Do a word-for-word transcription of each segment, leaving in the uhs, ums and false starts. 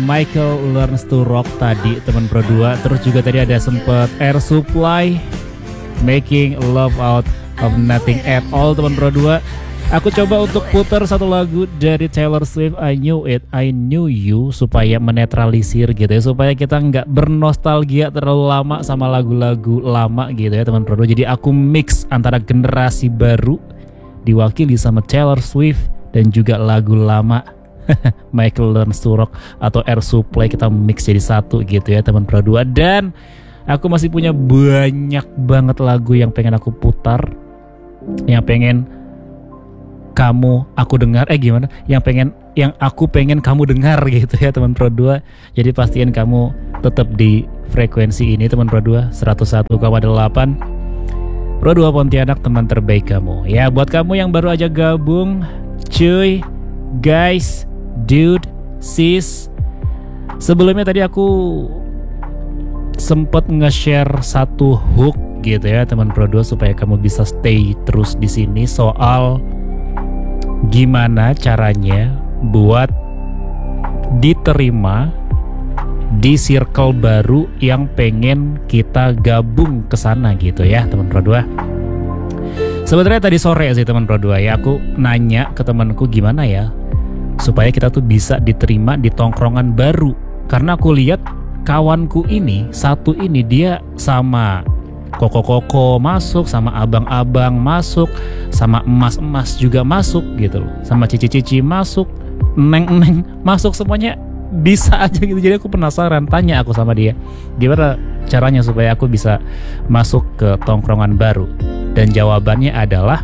Michael Learns to Rock tadi teman Pro dua. Terus juga tadi ada sempet Air Supply Making Love Out of Nothing at All teman Pro dua. Aku coba untuk putar satu lagu dari Taylor Swift, I Knew It, I Knew You, supaya menetralisir gitu ya, supaya kita nggak bernostalgia terlalu lama sama lagu-lagu lama gitu ya teman Pro dua. Jadi aku mix antara generasi baru diwakili sama Taylor Swift dan juga lagu lama Michael Learns to Rock atau Air Supply, kita mix jadi satu gitu ya teman Pro dua. Dan aku masih punya banyak banget lagu yang pengen aku putar, yang pengen kamu aku dengar eh gimana yang pengen yang aku pengen kamu dengar gitu ya teman Pro dua. Jadi pastiin kamu tetap di frekuensi ini teman Pro dua, seratus satu koma delapan Pro dua Pontianak, teman terbaik kamu. Ya buat kamu yang baru aja gabung, cuy, guys, dude, sis, sebelumnya tadi aku sempet nge-share satu hook gitu ya teman Pro dua, supaya kamu bisa stay terus di sini, soal gimana caranya buat diterima di circle baru yang pengen kita gabung ke sana gitu ya teman Pro dua. Sebenarnya tadi sore sih teman Pro dua ya, aku nanya ke temanku gimana ya supaya kita tuh bisa diterima di tongkrongan baru. Karena aku lihat kawanku ini, satu ini dia sama koko-koko masuk, sama abang-abang masuk, sama emas-emas juga masuk gitu loh, sama cici-cici masuk, neng-neng masuk, semuanya bisa aja gitu. Jadi aku penasaran, tanya aku sama dia, gimana caranya supaya aku bisa masuk ke tongkrongan baru. Dan jawabannya adalah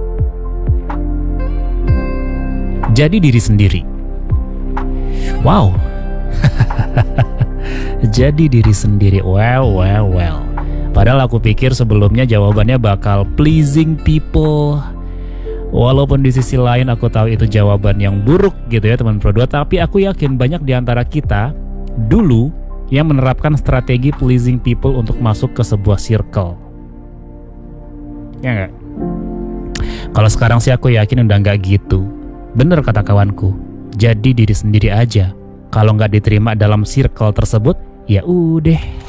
jadi diri sendiri. Wow. Jadi diri sendiri. Well, well, well. Padahal aku pikir sebelumnya jawabannya bakal pleasing people. Walaupun di sisi lain aku tahu itu jawaban yang buruk gitu ya teman Pro dua. Tapi aku yakin banyak di antara kita dulu yang menerapkan strategi pleasing people untuk masuk ke sebuah circle. Ya enggak? Kalau sekarang sih aku yakin udah nggak gitu. Bener kata kawanku, jadi diri sendiri aja. Kalau nggak diterima dalam circle tersebut, ya udah.